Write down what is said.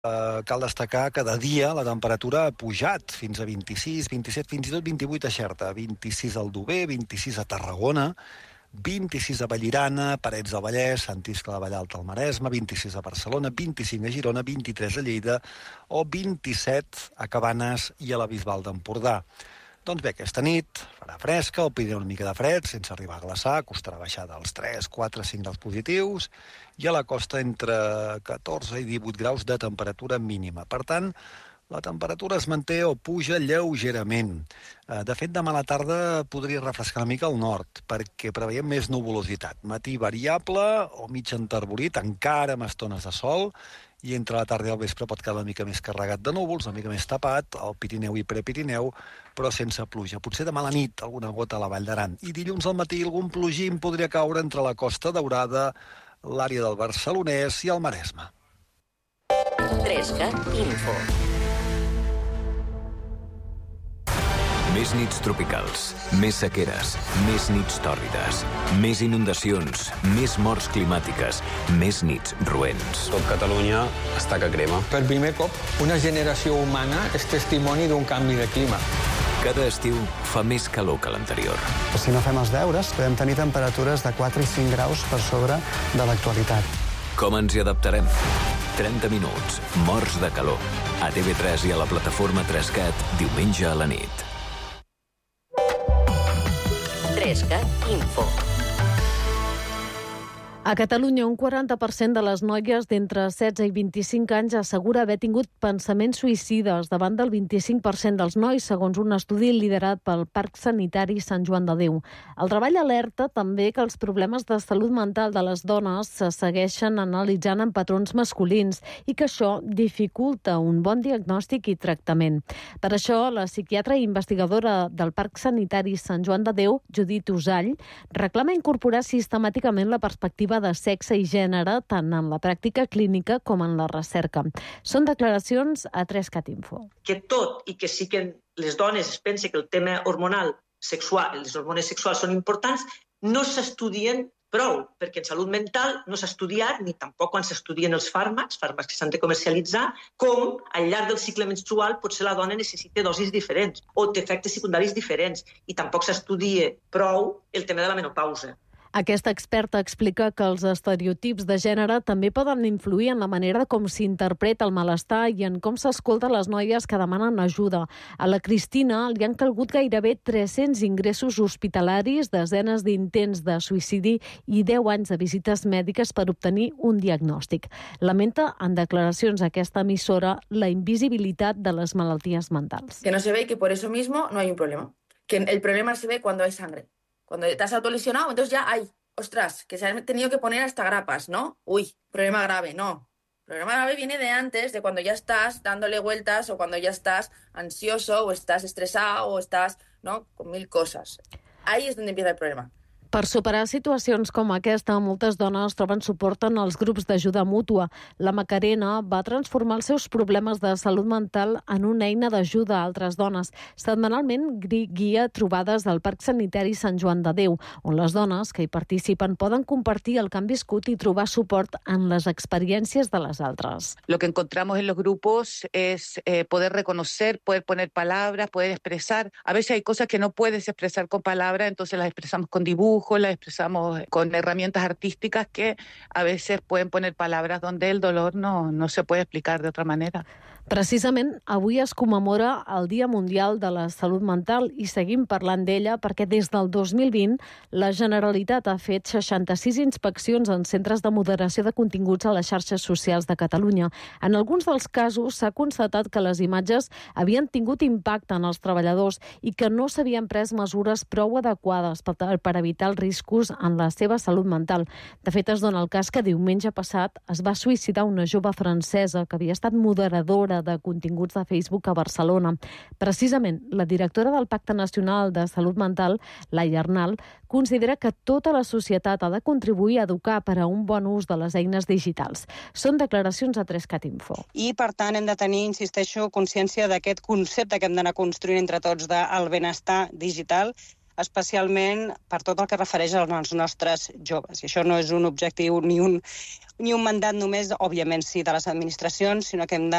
Cal destacar que de dia la temperatura ha pujat fins a 26, 27, fins i tot 28 a Xerta, 26 al Aldover, 26 a Tarragona, 26 a Vallirana, Parets del Vallès, Sant Iscle de Vallalta al Maresme, 26 a Barcelona, 25 a Girona, 23 a Lleida o 27 a Cabanes i a la Bisbal d'Empordà. Doncs bé, aquesta nit farà fresca, al Pirineu una mica de fred, sense arribar a glaçar, costarà baixar dels 3, 4, 5 graus positius, i a la costa entre 14 i 18 graus de temperatura mínima. Per tant, la temperatura es manté o puja lleugerament. De fet, demà a la tarda podria refrescar una mica al nord, perquè preveiem més nuvolositat. Matí variable o mig enterbolit, encara amb estones de sol, i entre la tarda i el vespre pot quedar una mica més carregat de núvols, una mica més tapat, al Pirineu i Prepirineu, però sense pluja. Potser demà a la nit alguna gota a la Vall d'Aran. I dilluns al matí algun plogim podria caure entre la Costa Daurada, l'àrea del Barcelonès i el Maresme. 3CAT Info. Més nits tropicals, més sequeres, més nits tòrrides, més inundacions, més morts climàtiques, més nits roents. Tot Catalunya està que crema. Per primer cop, una generació humana és testimoni d'un canvi de clima. Cada estiu fa més calor que l'anterior. Si no fem els deures, podem tenir temperatures de 4 i 5 graus per sobre de l'actualitat. Com ens hi adaptarem? 30 minuts, morts de calor. A TV3 i a la plataforma 3CAT, diumenge a la nit. 3CAT Info. A Catalunya, un 40% de les noies d'entre 16 i 25 anys assegura haver tingut pensaments suïcides davant del 25% dels nois, segons un estudi liderat pel Parc Sanitari Sant Joan de Déu. El treball alerta també que els problemes de salut mental de les dones se segueixen analitzant en patrons masculins i que això dificulta un bon diagnòstic i tractament. Per això, la psiquiatra i investigadora del Parc Sanitari Sant Joan de Déu, Judit Usall, reclama incorporar sistemàticament la perspectiva de sexe i gènere tant en la pràctica clínica com en la recerca. Són declaracions a 3CAT Info. Que tot i que sí que les dones es pensen que el tema hormonal sexual, les hormones sexuals són importants, no s'estudien prou, perquè en salut mental no s'ha estudiat, ni tampoc quan s'estudien els fàrmacs que s'han de comercialitzar, com al llarg del cicle menstrual potser la dona necessita dosis diferents o té efectes secundaris diferents, i tampoc s'estudia prou el tema de la menopausa. Aquesta experta explica que els estereotips de gènere també poden influir en la manera com s'interpreta el malestar i en com s'escolta les noies que demanen ajuda. A la Cristina li han calgut gairebé 300 ingressos hospitalaris, desenes d'intents de suïcidi i 10 anys de visites mèdiques per obtenir un diagnòstic. Lamenta en declaracions a aquesta emissora la invisibilitat de les malalties mentals. Que no se ve y que por eso mismo no hay un problema. Que el problema se ve cuando hay sangre. Cuando te has autolesionado, entonces ya hay, ostras, que se han tenido que poner hasta grapas, ¿no? Uy, problema grave, no. Problema grave viene de antes, de cuando ya estás dándole vueltas o cuando ya estás ansioso o estás estresado o estás, ¿no? Con 1000 cosas. Ahí es donde empieza el problema. Per superar situacions com aquesta, moltes dones troben suport en els grups d'ajuda mútua. La Macarena va transformar els seus problemes de salut mental en una eina d'ajuda a altres dones. Setmanalment guia trobades del Parc Sanitari Sant Joan de Déu, on les dones que hi participen poden compartir el que han viscut i trobar suport en les experiències de les altres. Lo que encontramos en los grupos es poder reconocer, poder poner palabras, poder expresar. A veces hay cosas que no puedes expresar con palabras, entonces las expresamos con dibujos, las expresamos con herramientas artísticas que a veces pueden poner palabras donde el dolor no se puede explicar de otra manera. Precisament, avui es commemora el Dia Mundial de la Salut Mental i seguim parlant d'ella perquè des del 2020 la Generalitat ha fet 66 inspeccions en centres de moderació de continguts a les xarxes socials de Catalunya. En alguns dels casos s'ha constatat que les imatges havien tingut impacte en els treballadors i que no s'havien pres mesures prou adequades per evitar els riscos en la seva salut mental. De fet, es dona el cas que diumenge passat es va suïcidar una jove francesa que havia estat moderadora de continguts de Facebook a Barcelona. Precisament, la directora del Pacte Nacional de Salut Mental, Laia Arnal, considera que tota la societat ha de contribuir a educar per a un bon ús de les eines digitals. Són declaracions a 3CAT Info. I, per tant, hem de tenir, insisteixo, consciència d'aquest concepte que hem d'anar construint entre tots del benestar digital. especialment per tot el que refereix als nostres joves. I això no és un objectiu ni un mandat només, òbviament sí, de les administracions, sinó que hem de